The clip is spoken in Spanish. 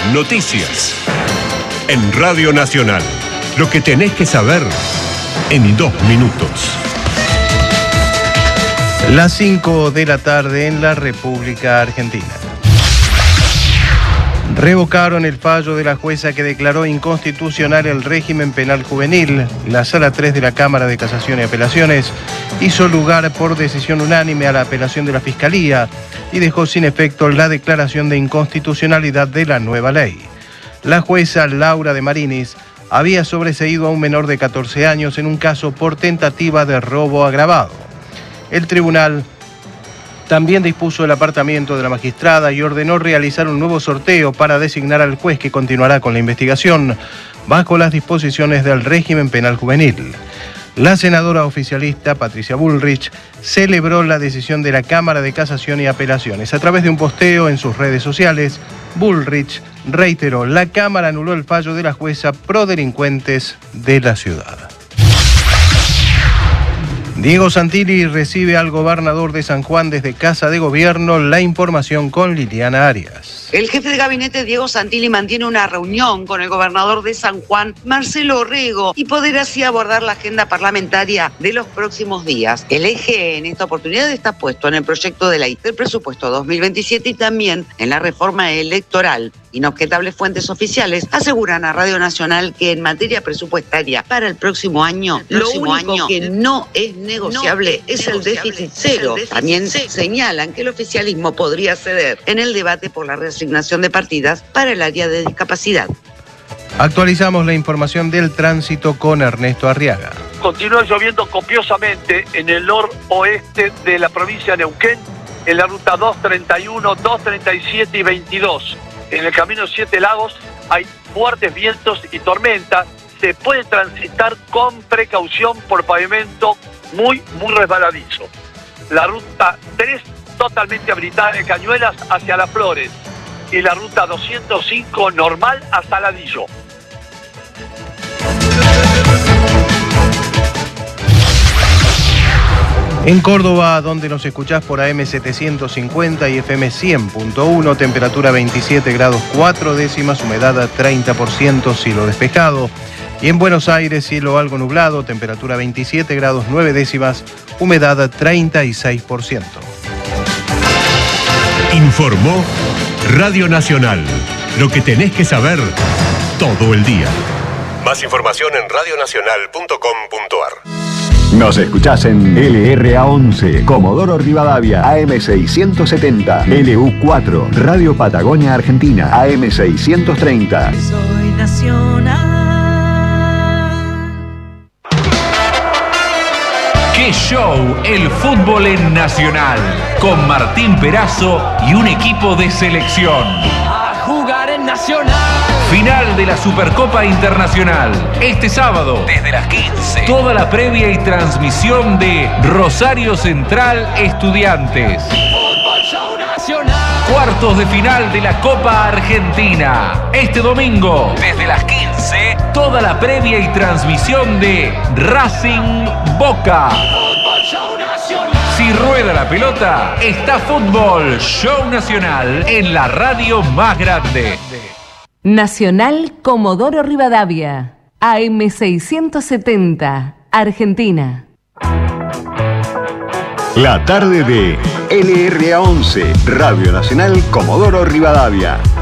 Noticias. En Radio Nacional. Lo que tenés que saber en 2 minutos. Las 5 de la tarde en la República Argentina. Revocaron el fallo de la jueza que declaró inconstitucional el régimen penal juvenil. La Sala 3 de la Cámara de Casación y Apelaciones hizo lugar por decisión unánime a la apelación de la Fiscalía y dejó sin efecto la declaración de inconstitucionalidad de la nueva ley. La jueza Laura de Marinis había sobreseído a un menor de 14 años en un caso por tentativa de robo agravado. El tribunal también dispuso el apartamiento de la magistrada y ordenó realizar un nuevo sorteo para designar al juez que continuará con la investigación bajo las disposiciones del régimen penal juvenil. La senadora oficialista Patricia Bullrich celebró la decisión de la Cámara de Casación y Apelaciones. A través de un posteo en sus redes sociales, Bullrich reiteró: la Cámara anuló el fallo de la jueza pro delincuentes de la ciudad. Diego Santilli recibe al gobernador de San Juan desde Casa de Gobierno. La información con Liliana Arias. El jefe de gabinete, Diego Santilli, mantiene una reunión con el gobernador de San Juan, Marcelo Orrego, y poder así abordar la agenda parlamentaria de los próximos días. El eje en esta oportunidad está puesto en el proyecto de ley del presupuesto 2027 y también en la reforma electoral. Inobjetables fuentes oficiales aseguran a Radio Nacional que en materia presupuestaria para el próximo año, lo único que no es negociable es el déficit cero. También señalan que el oficialismo podría ceder en el debate por la reasignación de partidas para el área de discapacidad. Actualizamos la información del tránsito con Ernesto Arriaga. Continúa lloviendo copiosamente en el noroeste de la provincia de Neuquén, en la ruta 231, 237 y 22. En el camino 7 Lagos hay fuertes vientos y tormentas. Se puede transitar con precaución por pavimento muy resbaladizo. La ruta 3 totalmente habilitada de Cañuelas hacia Las Flores y la ruta 205 normal a Saladillo. En Córdoba, donde nos escuchás por AM 750 y FM 100.1, temperatura 27 grados 4 décimas, humedad 30%, cielo despejado. Y en Buenos Aires, cielo algo nublado, temperatura 27 grados 9 décimas, humedad 36%. Informó Radio Nacional. Lo que tenés que saber todo el día. Más información en radionacional.com.ar. Nos escuchás en LRA11, Comodoro Rivadavia, AM670, LU4, Radio Patagonia Argentina, AM630. Soy nacional. ¡Qué show! El fútbol en Nacional, con Martín Perazo y un equipo de selección. A jugar en Nacional. Final de la Supercopa Internacional. Este sábado, desde las 15. Toda la previa y transmisión de Rosario Central Estudiantes. Fútbol Show Nacional. Cuartos de final de la Copa Argentina. Este domingo, desde las 15. Toda la previa y transmisión de Racing Boca. Fútbol Show Nacional. Si rueda la pelota, está Fútbol Show Nacional en la radio más grande. Nacional Comodoro Rivadavia, AM670, Argentina. La tarde de LRA11, Radio Nacional Comodoro Rivadavia.